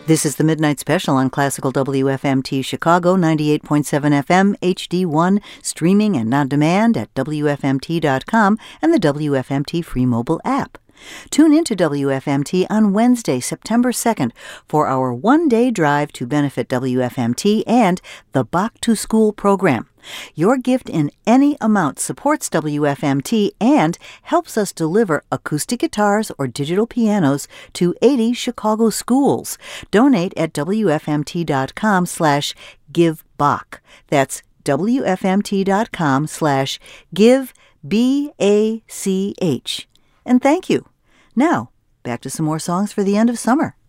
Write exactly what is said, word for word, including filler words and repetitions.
This is the Midnight Special on Classical W F M T Chicago, ninety-eight point seven F M, H D one, streaming and on demand at W F M T dot com and the W F M T free mobile app. Tune in to W F M T on Wednesday, September second, for our one-day drive to benefit W F M T and the Bach to School program. Your gift in any amount supports W F M T and helps us deliver acoustic guitars or digital pianos to eighty Chicago schools. Donate at W F M T dot com slash give Bach. That's W F M T dot com slash give B A C H. And thank you. Now, back to some more songs for the end of summer.